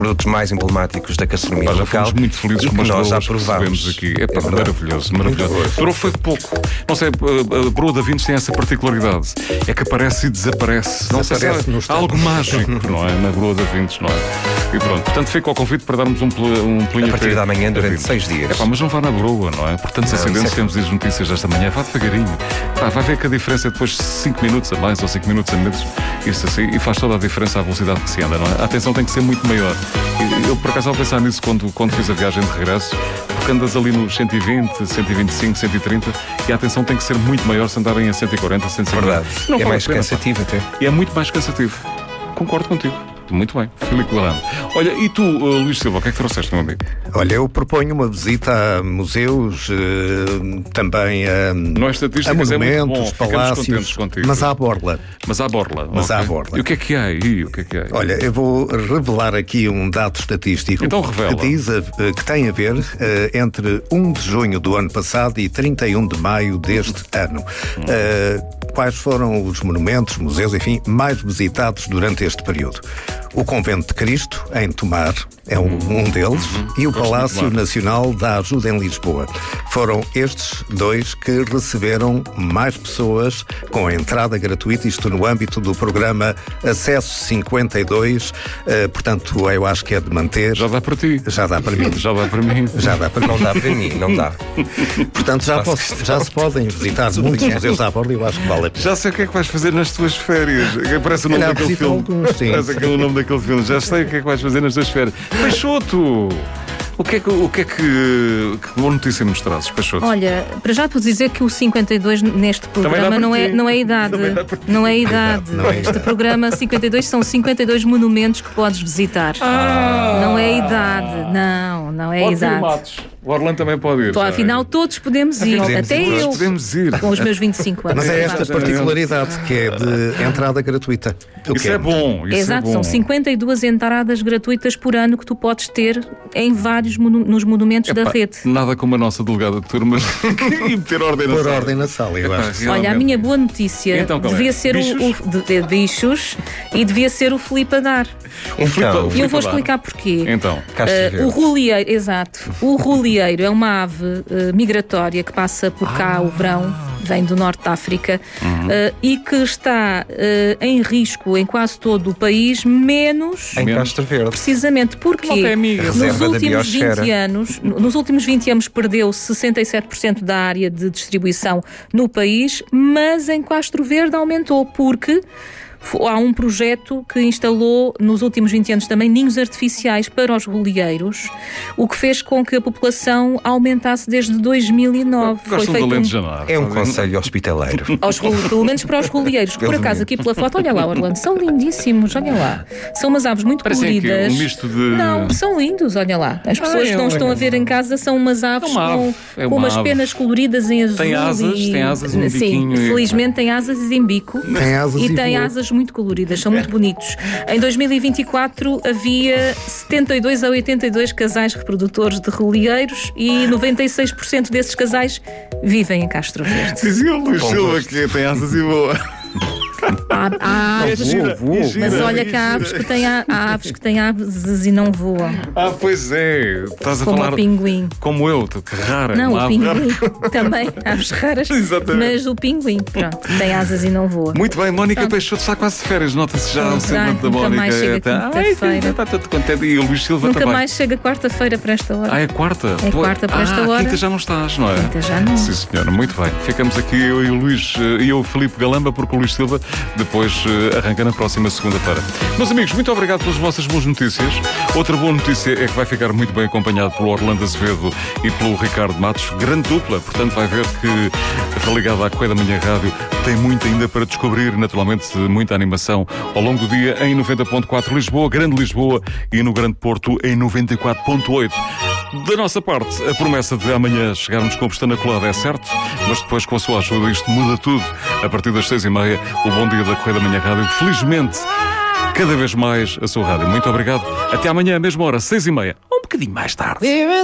produtos mais emblemáticos da gastronomia Já local. fomos muito felizes com que as nós já broas que recebemos provámos. aqui. É maravilhoso, maravilhoso. Durou foi pouco. Não sei, a broa da Vintes tem essa particularidade. É que aparece e desaparece. Não sei se Desaparece no há estado. algo mágico, não é? Na broa da Vintes, não é? E pronto. Portanto, fica ao convite para darmos um pulinho A partir da manhã, durante Vintes. 6 dias. Mas não vá na broa, não é? Por tantos acidentes isso é- temos as notícias desta manhã. Vá devagarinho. Vai ver que a diferença é depois 5 minutos a mais ou 5 minutos a menos. Isso assim, e faz toda a diferença à velocidade que se anda, não é? A atenção tem que ser muito maior. Eu, por acaso, ao pensar nisso quando fiz a viagem de regresso, porque andas ali nos 120, 125, 130 e a atenção tem que ser muito maior se andarem a 140, 150. Verdade. Não É vale mais a pena, cansativo até. e é muito mais cansativo. Concordo contigo. Muito bem, Filipe Galamba. Olha, e tu, Luís Silva, o que é que trouxeste, meu amigo? Olha, eu proponho uma visita a museus, também Não é a estatísticas, é muito bom. monumentos, Ficamos contentes palácios, contigo. mas à borla. Mas à borla. Mas ok. à borla. E o que é que há aí? O que é que há aí? Olha, eu vou revelar aqui um dado estatístico Então revela. que diz que tem a ver entre 1 de junho do ano passado e 31 de maio deste ano. Quais foram os monumentos, museus, enfim, mais visitados durante este período? O Convento de Cristo, em Tomar, é um deles, e o Gosto de Palácio Tomar. Nacional da Ajuda em Lisboa. Foram estes dois que receberam mais pessoas com a entrada gratuita, isto no âmbito do programa Acesso 52. Portanto, eu acho que é de manter. Já dá para ti. Já dá para mim. Já dá para mim. Já dá para mim. Não dá para mim, não dá. Portanto, já se podem visitar muitos museus à borda e eu acho que vale a pena. Já sei o que é que vais fazer nas tuas férias. Parece o nome Olha, daquele visita filme. alguns, sim. Parece aquele nome daquele filme. Já sei o que é que vais fazer nas tuas férias. Peixoto! O que é que boa notícia nos trazes, Peixoto? Olha, para já posso dizer que o 52 neste dá programa para não ti. é idade. Também dá para ti. Não é idade. Não é Este idade. programa 52 são 52 monumentos que podes visitar. Não é idade. Não é Pode ir, idade. Matos. O Orlando também pode ir. Então, afinal, todos podemos ir. podemos Até ir, eu. Nós podemos ir. Com os meus 25 anos. Mas é esta Já, particularidade que é de entrada gratuita. O Isso que é bom. Isso Exato, é bom. são 52 entradas gratuitas por ano que tu podes ter em vários nos monumentos da Epá, rede. Nada como a nossa delegada de turmas e meter ordem na Por sala. ordem na sala, eu acho. Olha, a Realmente. minha boa notícia Então, qual é? devia ser Bichos? bichos e devia ser o Filipe a dar. O Filipe- Então, o E Filipe eu vou a dar. explicar porquê. Então, Castro Verde. O rolieiro, exato. O rolieiro é uma ave migratória que passa por cá o verão, vem do norte da África e que está em risco em quase todo o país, menos Em Castro Verde. precisamente porque Malta é amiga. nos Reserva da últimos 20 biosfera. anos, nos últimos 20 anos perdeu 67% da área de distribuição no país, mas em Castro Verde aumentou porque há um projeto que instalou nos últimos 20 anos também ninhos artificiais para os rolieeiros, o que fez com que a população aumentasse desde 2009. gostam de Alentejanar. É um conselho hospitaleiro. Pelo menos para os rolieeiros, que por acaso aqui pela foto, olha lá, Orlando, são lindíssimos, olha lá. São umas aves muito Parecem aqui coloridas. um misto de... Não, são lindos, olha lá. As pessoas que não estão a ver em casa são umas aves É uma ave, é com uma umas ave. penas coloridas em azul. Tem asas, e... tem asas, um Sim, biquinho e- felizmente tem asas em bico. Tem asas e tem voa. asas muito coloridas, são muito bonitos. Em 2024 havia 72 a 82 casais reprodutores de rolieeiros e 96% desses casais vivem em Castro Verde. Dizia o Luís Silva que tem asas e boa. Há aves, mas olha que há aves que têm aves que têm aves e não voam, Pois é. Estás a como falar o pinguim. como eu, que rara. Não, uma o ave rara. pinguim também, aves raras, Exatamente. mas o pinguim, pronto, tem asas e não voa. Muito bem, Mónica Peixoto está quase de férias. Nota-se já o semblante da nunca Mónica. mais chega quinta-feira. Está todo contente. E o Luís Silva Nunca também. mais chega quarta-feira para esta hora. É quarta? É quarta para esta hora. Quinta já não estás, não é? Quinta já não. Sim, senhora, muito bem. Ficamos aqui eu e o Luís e eu, Filipe Galamba, porque o Luís Silva depois arranca na próxima segunda-feira. Meus amigos, muito obrigado pelas vossas boas notícias. Outra boa notícia é que vai ficar muito bem acompanhado pelo Orlando Azevedo e pelo Ricardo Matos. Grande dupla, portanto vai ver que está ligado à Correia da Manhã Rádio. Tem muito ainda para descobrir, naturalmente muita animação ao longo do dia em 90.4 Lisboa, Grande Lisboa e no Grande Porto em 94.8. Da nossa parte, a promessa de amanhã chegarmos com a pestana colada é certo, mas depois com a sua ajuda isto muda tudo. A partir das 6h30, o Bom Dia da Correia da Manhã Rádio, felizmente, cada vez mais a sua rádio. Muito obrigado. Até amanhã, à mesma hora, 6h30, ou um bocadinho mais tarde.